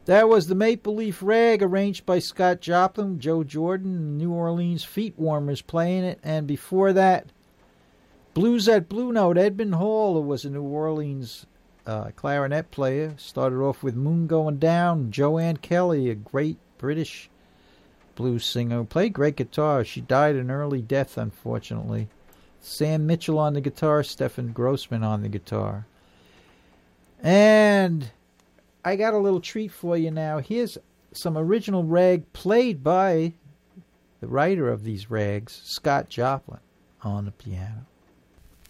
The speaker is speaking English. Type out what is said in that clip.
That was the Maple Leaf Rag, arranged by Scott Joplin, Joe Jordan, New Orleans Feet Warmers playing it. And before that, Blues at Blue Note. Edmund Hall, who was a New Orleans clarinet player, started off with Moon Going Down. Joanne Kelly, a great British blues singer, played great guitar. She died an early death, unfortunately. Sam Mitchell on the guitar, Stephen Grossman on the guitar. And I got a little treat for you now. Here's some original rag played by the writer of these rags, Scott Joplin, on the piano.